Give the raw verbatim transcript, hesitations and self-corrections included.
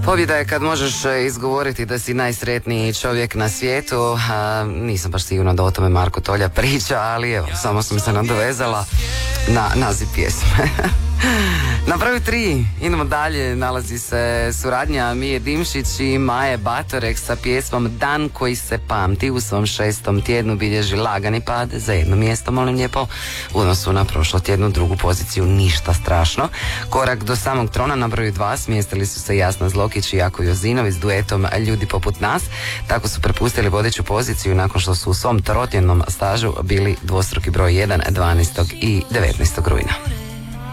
Pobjeda je kad možeš izgovoriti da si najsretniji čovjek na svijetu. A, nisam baš sigurna da o tome Marko Tolja priča, ali evo, samo sam se nadovezala na naziv pjesme. Na broju tri, idemo dalje, nalazi se suradnja Mije Dimšić i Maje Batorek sa pjesmom Dan koji se pamti. U svom šestom tjednu bilježi lagani pad za jedno mjesto, molim lijepo, u odnosu na prošlo tjednu drugu poziciju, ništa strašno. Korak do samog trona na broju dva smjestili su se Jasna Zlokić i Jako Jozinović s duetom Ljudi poput nas. Tako su prepustili vodeću poziciju nakon što su u svom trotjednom stažu bili dvostruki broj jedan, dvanaestog i devetnaestog rujna.